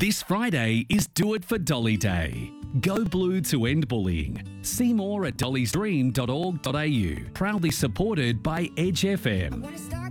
This Friday is Do It for Dolly Day. Go blue to end bullying. See more at dollysdream.org.au. Proudly supported by Edge FM.